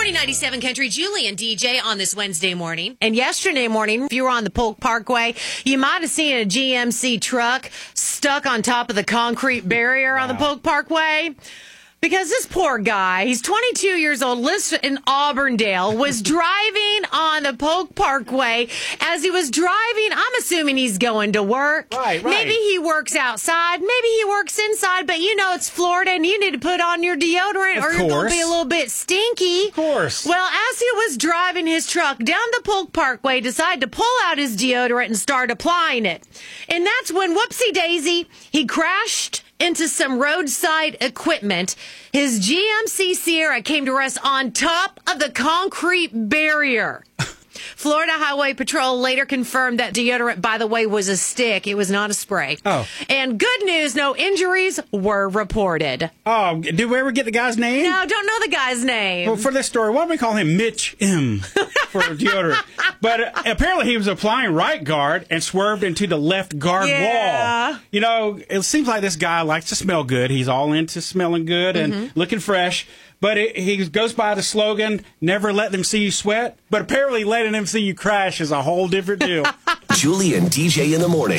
morning, 97 Country. Julie and DJ on this Wednesday morning. And yesterday morning, if you were on the Polk Parkway, you might have seen a GMC truck stuck on top of the concrete barrier on the Polk Parkway. Because this poor guy, he's 22 years old, lives in Auburndale, was driving on the Polk Parkway. As he was driving, I'm assuming he's going to work. Right. Maybe he works outside. Maybe he works inside. But you know it's Florida, and you need to put on your deodorant or you're going to be a little bit stinky. Of course. Well, as he was driving his truck down the Polk Parkway, decided to pull out his deodorant and start applying it. And that's when, whoopsie daisy, he crashed into some roadside equipment. His GMC Sierra came to rest on top of the concrete barrier. Florida Highway Patrol later confirmed that deodorant, by the way, was a stick. It was not a spray. Oh. And good news, no injuries were reported. Oh, did we ever get the guy's name? No, don't know the guy's name. Well, for this story, why don't we call him Mitch M. for deodorant? But apparently he was applying right guard and swerved into the left guard wall. You know, it seems like this guy likes to smell good. He's all into smelling good and looking fresh. But he goes by the slogan, never let them see you sweat. But apparently letting them see you crash is a whole different deal. Julie and DJ in the morning.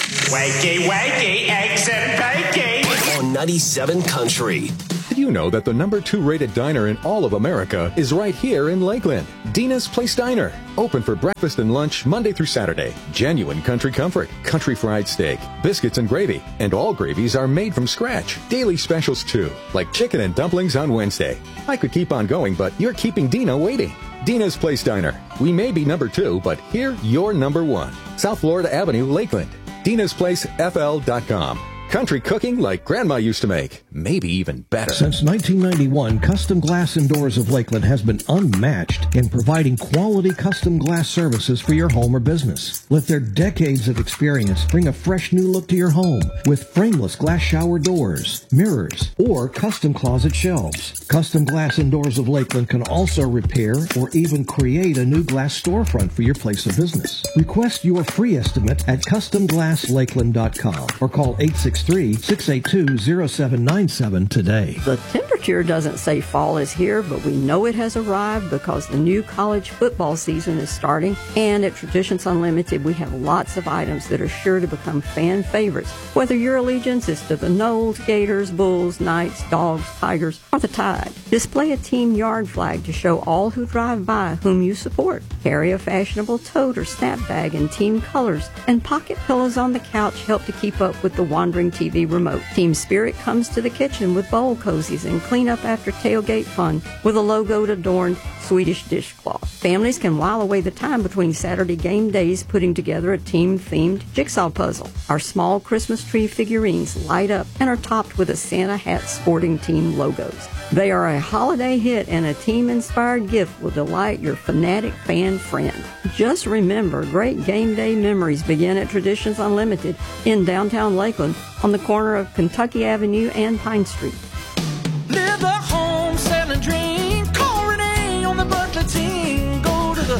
Wakey, wakey, eggs and bakey. On 97 Country. Did you know that the number 2 rated diner in all of America is right here in Lakeland? Dina's Place Diner. Open for breakfast and lunch Monday through Saturday. Genuine country comfort, country fried steak, biscuits and gravy. And all gravies are made from scratch. Daily specials too, like chicken and dumplings on Wednesday. I could keep on going, but you're keeping Dina waiting. Dina's Place Diner. We may be number 2, but here you're number 1. South Florida Avenue, Lakeland. Dina'sPlaceFL.com. Country cooking like Grandma used to make. Maybe even better. Since 1991, Custom Glass and Doors of Lakeland has been unmatched in providing quality custom glass services for your home or business. Let their decades of experience bring a fresh new look to your home with frameless glass shower doors, mirrors, or custom closet shelves. Custom Glass and Doors of Lakeland can also repair or even create a new glass storefront for your place of business. Request your free estimate at CustomGlassLakeland.com or call 863-682-0797 today. The temperature doesn't say fall is here, but we know it has arrived because the new college football season is starting. And at Traditions Unlimited, we have lots of items that are sure to become fan favorites. Whether your allegiance is to the Noles, Gators, Bulls, Knights, Dogs, Tigers, or the Tide, display a team yard flag to show all who drive by whom you support. Carry a fashionable tote or snapbag in team colors, and pocket pillows on the couch help to keep up with the wandering TV remote. Team Spirit comes to the kitchen with bowl cozies and clean up after tailgate fun with a logoed adorned Swedish dishcloth. Families can while away the time between Saturday game days putting together a team-themed jigsaw puzzle. Our small Christmas tree figurines light up and are topped with a Santa hat sporting team logos. They are a holiday hit, and a team-inspired gift will delight your fanatic fan friend. Just remember, great game day memories begin at Traditions Unlimited in downtown Lakeland on the corner of Kentucky Avenue and Pine Street. Live the home selling dream. Call Renee on the Butler team. Go to the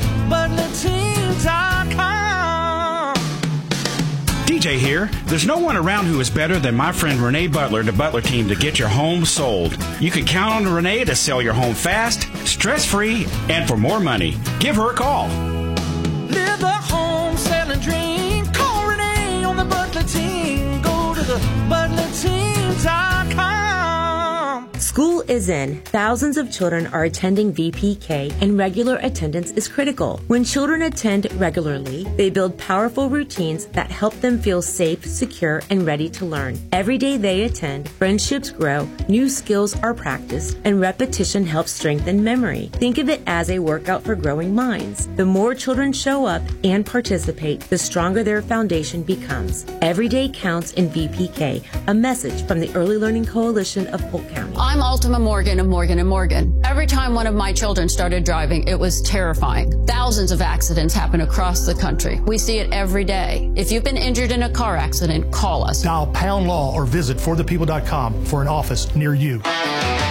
ButlerTeam.com. DJ here. There's no one around who is better than my friend Renee Butler, the Butler Team, to get your home sold. You can count on Renee to sell your home fast, stress-free, and for more money. Give her a call. Live the home selling dream. Call Renee on the Butler team. Go to the ButlerTeam.com. School is in. Thousands of children are attending VPK, and regular attendance is critical. When children attend regularly, they build powerful routines that help them feel safe, secure, and ready to learn. Every day they attend, friendships grow, new skills are practiced, and repetition helps strengthen memory. Think of it as a workout for growing minds. The more children show up and participate, the stronger their foundation becomes. Every day counts in VPK, a message from the Early Learning Coalition of Polk County. I'm Ultima Morgan of Morgan & Morgan. Every time one of my children started driving, it was terrifying. Thousands of accidents happen across the country. We see it every day. If you've been injured in a car accident, call us. Dial #law or visit forthepeople.com for an office near you.